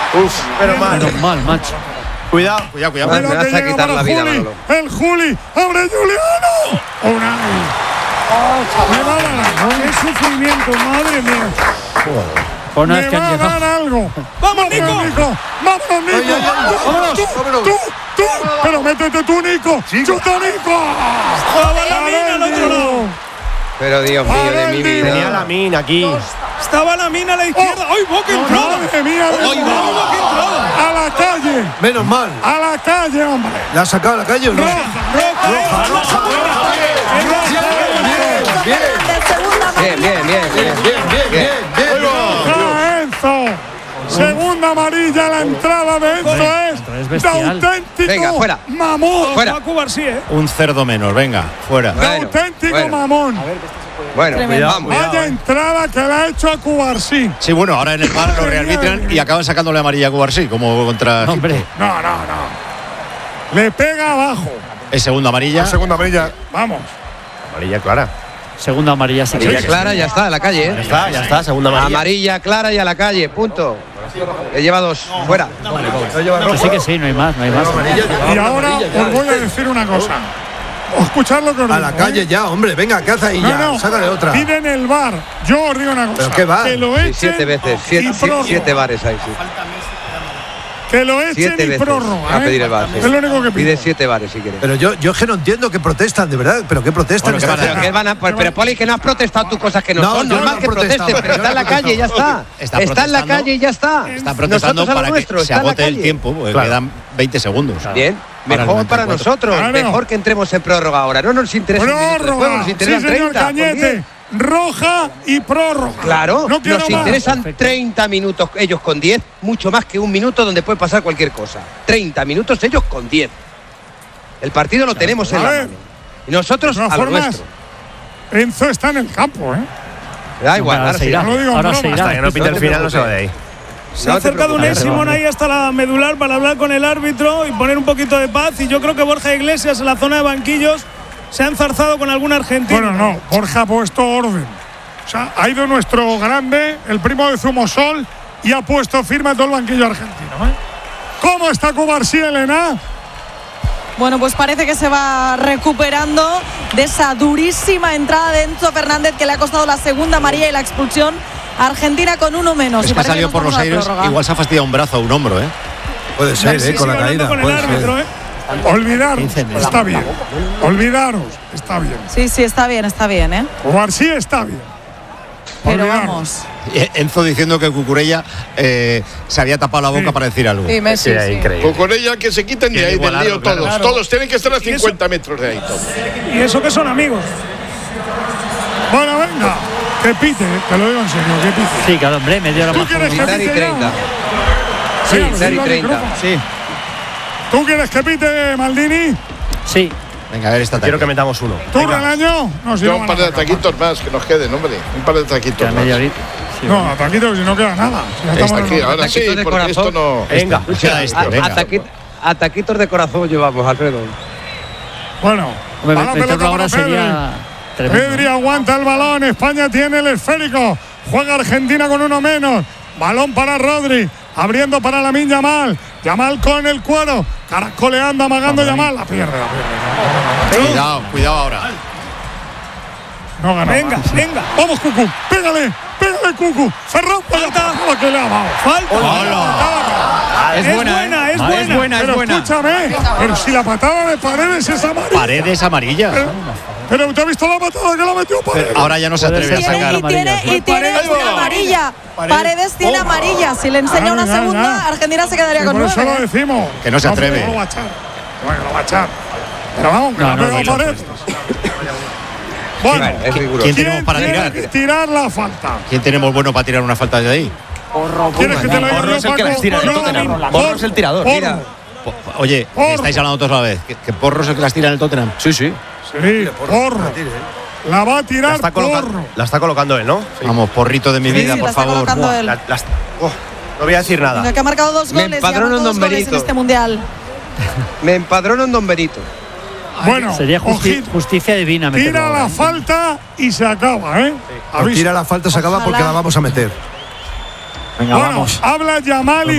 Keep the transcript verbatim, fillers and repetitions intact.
Uf, pero mal. Menos mal, macho. Cuidado, cuidado, cuidado. Me vas a quitar la vida, Juli, Manolo. el Juli, abre Juliano. Una. Me va a dar, qué sufrimiento, madre mía. Pues no Me es que va han a llegado. dar algo. ¡Vamos, Nico! Nico! ¡Vamos, Nico! Ay, ay, ay, vámonos, ¡Tú, vámonos. tú, tú! ¡Pero métete tú, Nico! ¡Chuta, Nico! Estaba la mina al otro lado. Pero Dios mío de mi vida. Tenía la mina aquí. Estaba la mina a la izquierda. ¡Ay, boca entrada! ¡Madre mía! ¡Ay, va, qué entrada! ¡A la calle! Menos mal. ¡A la calle, hombre! ¿La has sacado a la calle o no? ¡Roja! ¡Roja! Bien, Bien, bien, bien, bien. bien, bien, bien, bien. ¡Roja, Enzo! Segunda amarilla, la entrada de Enzo es es de bestial. auténtico Venga, fuera. mamón. Fuera. Paco García, ¿eh? Un cerdo menos, venga, fuera. De Bueno, auténtico bueno. mamón. Bueno, Tremendo. vamos. Vaya entrada que le ha hecho a Cubarsí. Sí, bueno, ahora en el bar lo rearbitran y acaban sacándole amarilla a Cubarsí, como contra. Hombre, No, no, no. Le pega abajo. Es segunda amarilla. Segunda amarilla. Vamos. Amarilla clara. segunda amarilla sí que Amarilla clara, ya está, a la calle, Ya ¿eh? está, ya está, segunda amarilla. Amarilla clara y a la calle, punto. Le lleva dos, fuera. Que sí, que sí, no hay más, no hay más. Y ahora os voy a decir una cosa. O escuchad lo que os A digo, la calle ¿eh? ya, hombre, venga, caza ahí No, ya. no. Sácale otra. Piden el bar. Yo os digo una cosa. ¿Pero qué bar? Que lo Sí, echen siete veces, siete, y siete, prórroga. siete bares ahí, sí. Que lo echen Siete y veces prórroga. a ¿eh? pedir el bar. sí. Es lo único que Pide pide. siete bares si quieres. Pero yo, yo es que no entiendo que protestan, de verdad. ¿Pero qué protestan? Bueno, ¿qué Esta van a- gente? Pero, ¿qué van a- pues, pero Poli, que no has protestado tus cosas que no, No, son. yo Normal no he que protestado, protesten, pero yo está en no la he calle y ya está. Está Está en la protestando. calle y ya está. Están protestando Nosotros a lo para que nuestro, se está en la agote el calle. tiempo, porque Claro. quedan veinte segundos. Bien, Para el mejor para noventa y cuatro. nosotros, Claro. mejor que entremos en prórroga ahora. No nos interesa un minuto de juego, Prórroga. nos Sí, interesan señor treinta. ¿por qué? Cañete. Roja y prórroga. Claro, No quiero nos más. interesan treinta minutos ellos con diez, mucho más que un minuto donde puede pasar cualquier cosa. treinta minutos ellos con diez. El partido lo tenemos en A la ver. mano. Y nosotros De todas a lo formas, nuestro. Enzo está en el campo, ¿eh? Da igual, Ahora ahora se se irá. irá. No lo digo en Ahora broma. se irá. Hasta que no pite el final no se va de ahí. Se No ha te acercado un preocupes. Simón ahí hasta la medular para hablar con el árbitro y poner un poquito de paz. Y yo creo que Borja Iglesias en la zona de banquillos se ha enzarzado con algún argentino. Bueno, no. Borja ha puesto orden. O sea, ha ido nuestro grande, el primo de Zumosol, y ha puesto firme a todo el banquillo argentino, ¿eh? ¿Cómo está Cubarsí, Elena? Bueno, pues parece que se va recuperando de esa durísima entrada de Enzo Fernández que le ha costado la segunda amarilla y la expulsión. Argentina con uno menos. Es y que ha parece salido nos por los vamos a la aires, prórroga. igual se ha fastidiado un brazo o un hombro, ¿eh? Puede ser, Sí, ¿eh? Con la sigue hablando caída. con el Puede árbitro, ser. ¿eh? Olvidaros. quince meses. Está bien. Olvidaros. Está bien. Sí, sí, está bien, está bien, ¿eh? Cubarsí está bien. Pero Olvidaros. vamos. Y Enzo diciendo que Cucurella eh, se había tapado la boca Sí. para decir algo. Sí, me, sí, sí. Pues con ella que se quiten de Quiere ahí del igualarlo, lío claro. todos. Claro. Todos tienen que estar a Y eso- cincuenta metros de ahí todos. Y eso que son amigos. Bueno, venga. Que pite, te lo digo en serio, que pite. Sí, claro, hombre, media hora ¿Tú más. quieres que Quitar y pite treinta. ya? Sí, Venga, quitar y dilo al treinta. micrófono. Sí. ¿Tú quieres que pite, Maldini? Sí, Venga, a ver esta Quiero que tarde. metamos uno. ¿Tú, Relaño? No, si Yo no un van par a de sacar ataquitos más que nos queden, hombre. Un par de ataquitos queda más. media horita. Sí, más. bueno. No, ataquito, si no queda nada. Si ya Está estamos aquí, en el- ahora sí, Ataquitos de porque esto corazón. no. Venga. Escucha este, A- venga. ataqui- Ataquitos de corazón llevamos, Alfredo. Bueno, Hombre, va la meterlo pelota ahora para Pedri. sería tremendo. Pedri aguanta el balón. España tiene el esférico. Juega Argentina con uno menos. Balón para Rodri. Abriendo para Lamine Yamal. Yamal con el cuero. Caracoleando, amagando Yamal. La pierde, la pierde. Cuidado, cuidado ahora. No gana. Venga, más. venga. Vamos, Cucu. Pégale. Pégale, Cucu. Ferran para la que le ha dado. Falta. Es Es buena, buena, ¿eh? es buena. Es buena, es Pero buena. escúchame. Pero si la patada de Paredes es amarilla. Paredes amarilla. Pero, pero ¿te has visto la patada que la metió Paredes? Ahora ya no se Puede atreve a ser. sacar. Tiene, y tiene, amarilla, y tiene Paredes. una amarilla. Paredes tiene Oh. amarilla. Si le enseña una Ay, ay, segunda, ay. Argentina se quedaría Sí, con por eso nueve. lo decimos. Que no se atreve. No, lo va a echar. Bueno, lo va a echar. Pero vamos, que No, la no, pega baila, Paredes. Bueno, Bueno, es riguroso. ¿Quién ¿quién tenemos para tiene tirar? que tirar la falta? ¿Quién tenemos bueno para tirar una falta de ahí? ¿Quieres que te lo diga Porro yo, es el que Paco? las tira del No, Tottenham. Porro, Porro es el tirador. Porro. Mira. Po- Oye, Porro. estáis hablando todos a la vez. ¿Que, que Porro es el que las tira en el Tottenham? Sí, sí. Sí, Porro. La va a La tirar está, coloca- Porro. la está colocando él, ¿no? Vamos, porrito de mi Sí, vida, la por está favor. colocando él. La- las- oh, no voy a decir nada. Venga, que ha marcado dos Me goles. empadrono lleva en dos Don goles en Benito. este mundial. Me empadrono en Don Benito. Bueno, Sería justi- ojito. justicia divina meterlo Tira ahora, la ¿eh? falta y se acaba, ¿eh? Pues Avisa. tira la falta, se acaba porque Ojalá. la vamos a meter. Venga, Bueno, vamos. habla Yamal y